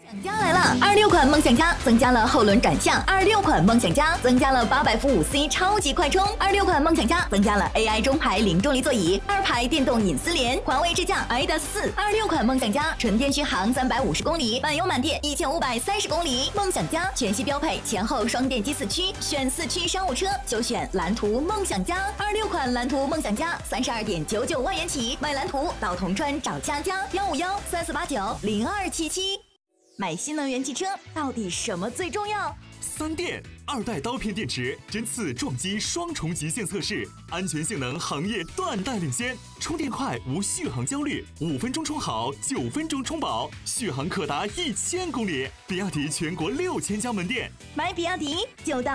涨价来了！26款梦想家增加了后轮转向，26款梦想家增加了800伏5C 超级快充，26款梦想家增加了 AI 中排零重力座椅，2排电动隐私联，环卫支架 iDA4，26款梦想家纯电续航350公里，满油满电1530公里。梦想家全系标配前后双电机4驱，选4驱商务车就选蓝图梦想家。26款蓝图梦想家32.99万元起，买蓝图到铜川找佳佳15134490277。买新能源汽车到底什么最重要 ？3电2代刀片电池，针刺撞击双重极限测试，安全性能行业断代领先，充电快无续航焦虑，5分钟充好，9分钟充饱，续航可达1000公里。比亚迪全国6000家门店， 买比亚迪就到